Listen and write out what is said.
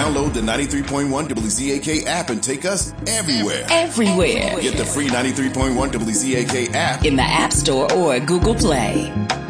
Download the 93.1 WZAK app and take us everywhere. Everywhere. Get the free 93.1 WZAK app in the App Store or Google Play.